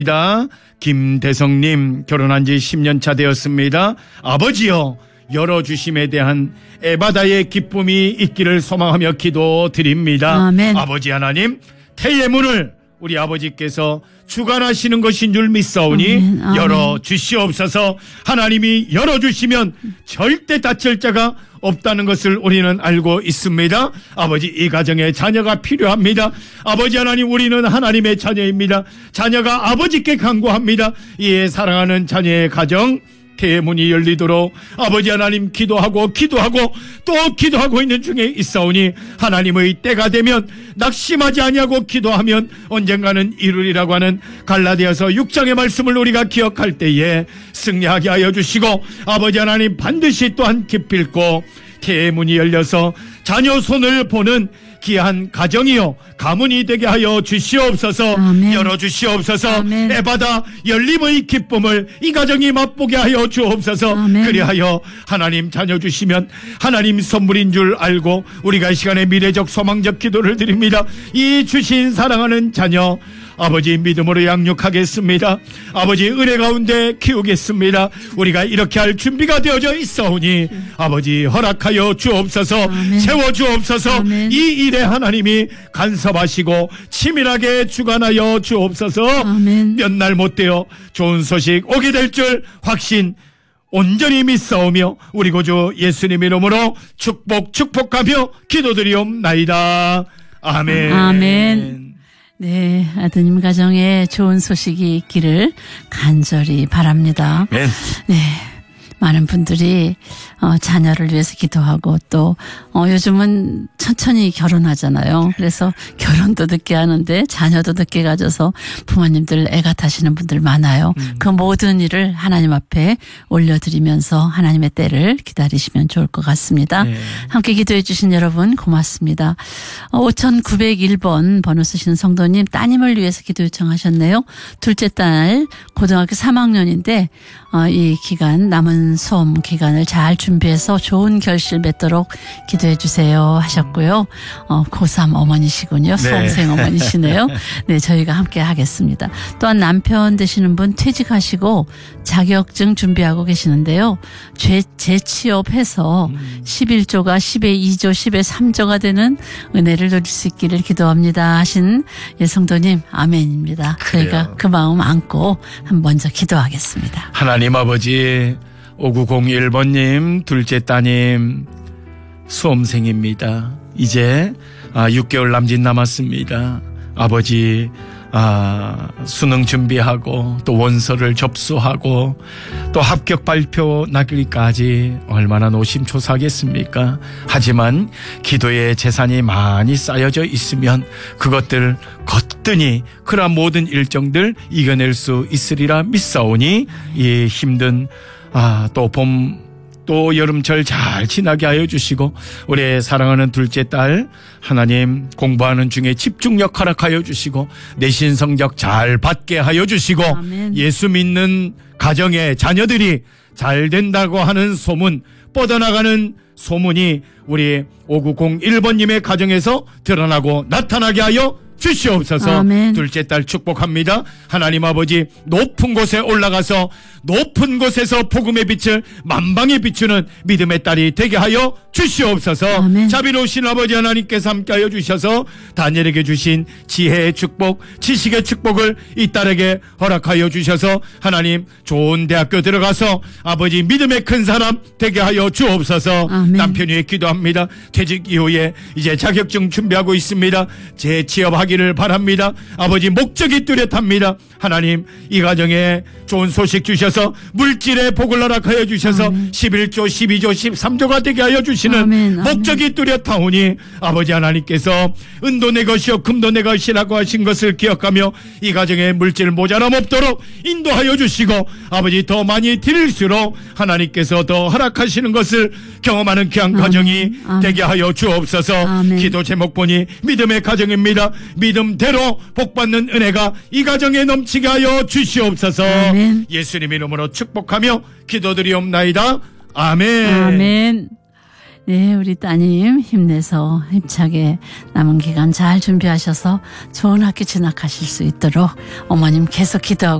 김대성님, 결혼한 지 10년 차 되었습니다. 아버지여, 열어주심에 대한 에바다의 기쁨이 있기를 소망하며 기도드립니다. 아멘. 아버지 하나님, 태의 문을 우리 아버지께서 주관하시는 것인 줄 믿사오니 아멘. 아멘. 열어주시옵소서. 하나님이 열어주시면 절대 다칠 자가 없다는 것을 우리는 알고 있습니다. 아버지, 이 가정에 자녀가 필요합니다. 아버지 하나님, 우리는 하나님의 자녀입니다. 자녀가 아버지께 간구합니다. 이에 사랑하는 자녀의 가정 태의 문이 열리도록 아버지 하나님 기도하고 또 기도하고 있는 중에 있사오니 하나님의 때가 되면 낙심하지 아니하고 기도하면 언젠가는 이루리라고 하는 갈라디아서 6장의 말씀을 우리가 기억할 때에 승리하게 하여 주시고, 아버지 하나님 반드시 또한 기필코 태의 문이 열려서 자녀 손을 보는 귀한 가정이요 가문이 되게 하여 주시옵소서. 아멘. 열어주시옵소서. 아멘. 에바다 열림의 기쁨을 이 가정이 맛보게 하여 주옵소서. 아멘. 그리하여 하나님 자녀 주시면 하나님 선물인 줄 알고 우리가 이 시간에 미래적 소망적 기도를 드립니다. 이 주신 사랑하는 자녀 아버지 믿음으로 양육하겠습니다. 아버지 은혜 가운데 키우겠습니다. 우리가 이렇게 할 준비가 되어져 있사오니 아버지 허락하여 주옵소서. 아멘. 세워주옵소서. 아멘. 이 일에 하나님이 간섭하시고 치밀하게 주관하여 주옵소서. 아멘. 몇 날 못되어 좋은 소식 오게 될 줄 확신 온전히 믿사오며 우리 구주 예수님 이름으로 축복하며 기도드리옵나이다. 아멘. 아멘. 네, 아드님 가정에 좋은 소식이 있기를 간절히 바랍니다. 아멘. 네, 많은 분들이 자녀를 위해서 기도하고 또 요즘은 천천히 결혼하잖아요. 그래서 결혼도 늦게 하는데 자녀도 늦게 가져서 부모님들 애가 타시는 분들 많아요. 그 모든 일을 하나님 앞에 올려드리면서 하나님의 때를 기다리시면 좋을 것 같습니다. 네. 함께 기도해 주신 여러분 고맙습니다. 5901번 번호 쓰시는 성도님, 따님을 위해서 기도 요청하셨네요. 둘째 딸 고등학교 3학년인데 이 기간 남은 수험 기간을 잘 준비해서 좋은 결실 맺도록 기도해 주세요 하셨고요. 고3 어머니시군요. 수험생 어머니시네요. 네, 저희가 함께 하겠습니다. 또한 남편 되시는 분 퇴직하시고 자격증 준비하고 계시는데요. 재취업해서 11조가 10의 2조 10의 3조가 되는 은혜를 누릴 수 있기를 기도합니다 하신 성도님, 아멘입니다. 그래요. 저희가 그 마음 안고 먼저 기도하겠습니다. 하나님 아버지, 5901번님 둘째 따님 수험생입니다. 이제 6개월 남짓 남았습니다. 아버지, 수능 준비하고 또 원서를 접수하고 또 합격 발표 나기까지 얼마나 노심초사하겠습니까? 하지만 기도의 재산이 많이 쌓여져 있으면 그것들 거뜬히 그러한 모든 일정들 이겨낼 수 있으리라 믿사오니 이 힘든 또 봄 또 여름철 잘 지나게 하여 주시고 우리 사랑하는 둘째 딸 하나님 공부하는 중에 집중력 허락하여 주시고 내신 성적 잘 받게 하여 주시고 아멘. 예수 믿는 가정의 자녀들이 잘 된다고 하는 소문, 뻗어나가는 소문이 우리 5901번님의 가정에서 드러나고 나타나게 하여 주시옵소서. 아멘. 둘째 딸 축복합니다. 하나님 아버지, 높은 곳에 올라가서 높은 곳에서 복음의 빛을 만방에 비추는 믿음의 딸이 되게 하여 주시옵소서. 아멘. 자비로우신 아버지 하나님께서 함께 하여 주셔서 다니엘에게 주신 지혜의 축복, 지식의 축복을 이 딸에게 허락하여 주셔서 하나님 좋은 대학교 들어가서 아버지 믿음의 큰 사람 되게 하여 주옵소서. 아멘. 남편 위해 기도합니다. 퇴직 이후에 이제 자격증 준비하고 있습니다. 재취업하기를 바랍니다. 아버지 목적이 뚜렷합니다. 하나님 이 가정에 좋은 소식 주셔서 물질의 복을 허락하여 주셔서 아멘. 11조 12조 13조가 되게 하여 주시는 아멘. 아멘. 목적이 뚜렷하오니 아버지 하나님께서 은도 내 것이요 금도 내 것이라고 하신 것을 기억하며 이 가정에 물질 모자람 없도록 인도하여 주시고 아버지 더 많이 드릴수록 하나님께서 더 허락하시는 것을 경험하는 귀한 가정이 아멘. 되게 하여 주옵소서. 아멘. 기도 제목 보니 믿음의 가정입니다. 믿음대로 복받는 은혜가 이 가정에 넘치게 하여 주시옵소서. 아멘. 예수님 이름으로 축복하며 기도드리옵나이다. 아멘. 아멘. 네, 우리 따님 힘내서 힘차게 남은 기간 잘 준비하셔서 좋은 학교 진학하실 수 있도록 어머님 계속 기도하고